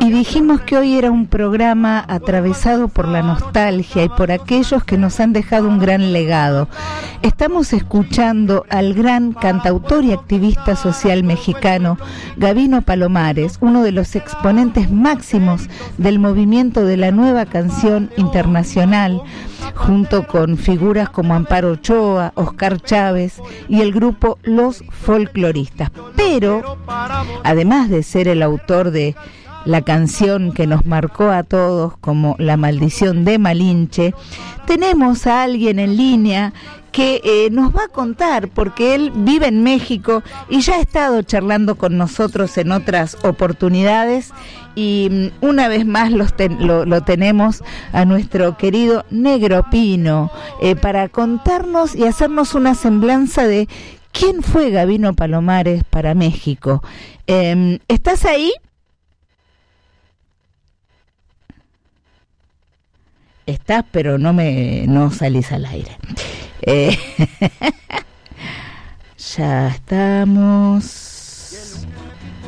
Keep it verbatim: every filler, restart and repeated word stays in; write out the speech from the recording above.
y dijimos que hoy era un programa atravesado por la nostalgia y por aquellos que nos han dejado un gran legado. Estamos escuchando al gran cantautor y activista social mexicano Gabino Palomares, uno de los exponentes máximos del movimiento de la nueva canción internacional, junto con figuras como Amparo Ochoa, Oscar Chávez y el grupo Los Folcloristas. Pero, además de ser el autor de la canción que nos marcó a todos como La Maldición de Malinche, tenemos a alguien en línea que eh, nos va a contar, porque él vive en México y ya ha estado charlando con nosotros en otras oportunidades, y um, una vez más los ten, lo, lo tenemos a nuestro querido Negro Pino eh, para contarnos y hacernos una semblanza de quién fue Gabino Palomares para México. Eh, ¿Estás ahí? Estás, pero no me no salís al aire. Eh, ya estamos.